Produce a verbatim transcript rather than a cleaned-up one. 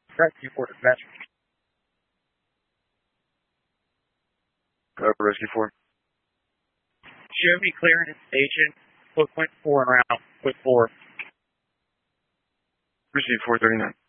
Rescue four dispatch. Uh, Rescue four. Show me clearance agent, foot point four and route, foot four. Receive four thirty-nine.